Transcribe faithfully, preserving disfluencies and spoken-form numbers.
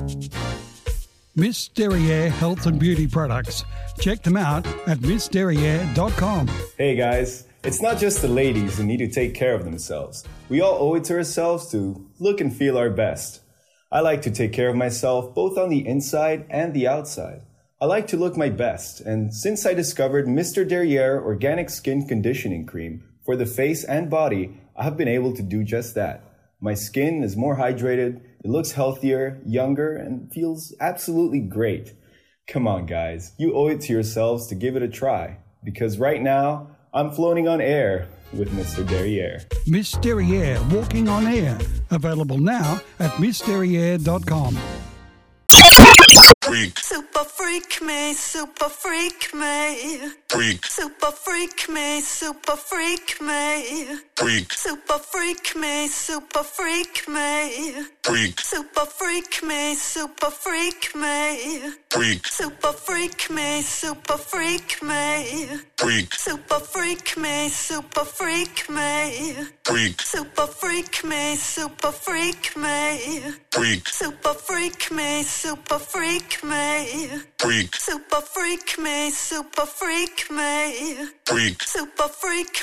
Miss Derriere Health and Beauty Products. Check them out at miss derriere dot com. Hey guys, it's not just the ladies who need to take care of themselves. We all owe it to ourselves to look and feel our best. I like to take care of myself both on the inside and the outside. I like to look my best, and since I discovered Mister Derriere Organic Skin Conditioning Cream for the face and body, I have been able to do just that. My skin is more hydrated, it looks healthier, younger, and feels absolutely great. Come on, guys, you owe it to yourselves to give it a try, because right now, I'm floating on air with Mister Derriere. Miss Derriere Walking on Air. Available now at miss derriere dot com. Freak. Super freak me, super freak me. Freak. Super freak me, super freak me. Freak. Super freak me, super freak me. Freak. Super freak me, super freak me. Freak. Super freak me, super freak me. Freak. Super freak me, super freak me. Freak. Super freak me, super freak me. Freak. Super freak me, super freak me. Freak. Super freak me, super freak me. Freak. Super freak